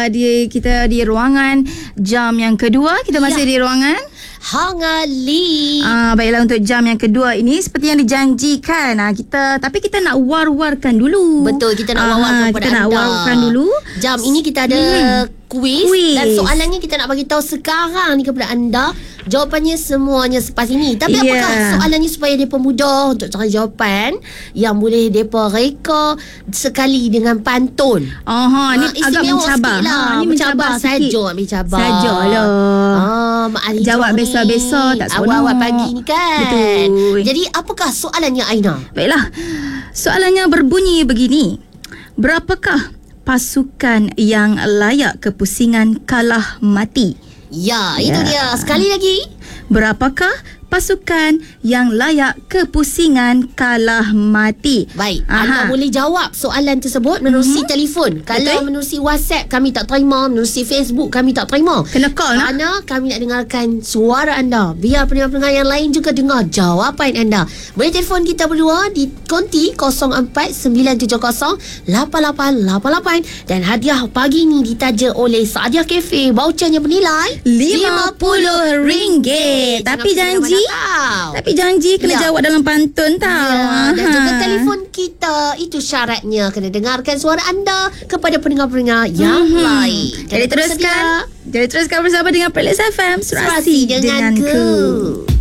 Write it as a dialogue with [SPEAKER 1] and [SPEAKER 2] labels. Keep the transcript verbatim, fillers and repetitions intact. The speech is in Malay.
[SPEAKER 1] Di, kita di ruangan jam yang kedua. Kita masih ya. di ruangan
[SPEAKER 2] Hang Ali.
[SPEAKER 1] Ah, baiklah, untuk jam yang kedua ini seperti yang dijanjikan, ah, kita tapi kita nak war-warkan dulu.
[SPEAKER 2] Betul, kita nak war-warkan
[SPEAKER 1] ah,
[SPEAKER 2] kepada
[SPEAKER 1] kita
[SPEAKER 2] anda.
[SPEAKER 1] nak war-warkan dulu.
[SPEAKER 2] Jam ini kita ada hmm. kuis,
[SPEAKER 1] kuis
[SPEAKER 2] dan soalannya kita nak bagi tahu sekarang ni kepada anda. Jawapannya semuanya selepas ini. Tapi yeah. apakah soalannya supaya mereka mudah untuk cari jawapan yang boleh mereka reka sekali dengan pantun.
[SPEAKER 1] Aha, ni ha, agak mencabar.
[SPEAKER 2] Lah.
[SPEAKER 1] Ha, ni mencabar
[SPEAKER 2] saja, mencabar.
[SPEAKER 1] Sajalah.
[SPEAKER 2] Ah,
[SPEAKER 1] jawab besar-besar tak seronok.
[SPEAKER 2] Awal-awal pagi ni kan.
[SPEAKER 1] Betul.
[SPEAKER 2] Jadi apakah soalannya, Aina?
[SPEAKER 1] Baiklah. Soalannya berbunyi begini. Berapakah pasukan yang layak kepusingan kalah mati?
[SPEAKER 2] Ya, itu
[SPEAKER 1] ya.
[SPEAKER 2] dia. Sekali lagi.
[SPEAKER 1] Berapakah pasukan yang layak kepusingan kalah mati?
[SPEAKER 2] Baik,
[SPEAKER 1] Aha.
[SPEAKER 2] anda boleh jawab soalan tersebut menerusi mm-hmm. telefon. Kalau
[SPEAKER 1] Betul?
[SPEAKER 2] menerusi WhatsApp kami tak terima, menerusi Facebook kami tak terima.
[SPEAKER 1] Kena call nak?
[SPEAKER 2] Kerana kami nak dengarkan suara anda. Biar pendengar-pendengar yang lain juga dengar jawapan anda. Boleh telefon kita berdua di konti kosong empat sembilan tujuh kosong lapan lapan lapan lapan. Dan hadiah pagi ni ditaja oleh Saadiah Cafe. Vouchernya bernilai
[SPEAKER 1] lima puluh ringgit. Tapi janji Tapi janji kena ya. jawab dalam pantun tau.
[SPEAKER 2] Ya, dan juga telefon kita. Itu syaratnya. Kena dengarkan suara anda kepada pendengar-pendengar yang mm-hmm. lain.
[SPEAKER 1] Jadi teruskan Jadi teruskan bersama dengan Playlist F M.
[SPEAKER 2] Serasi denganku.